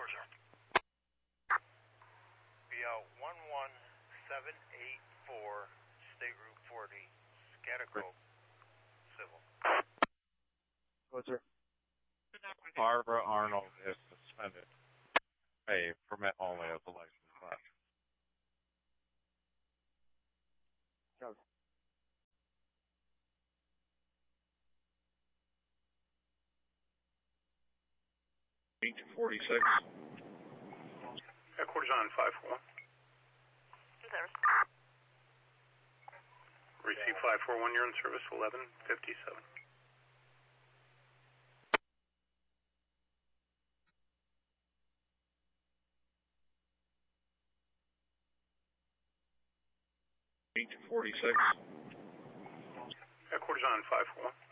Via 11784, State Route 40, Scattergrove, Civil. What's sir? Barbara Arnold is suspended. A permit only as a license class. Go. $846. Headquarters on 541. Receive 541, you're in service, 1157. $846. Headquarters on 541.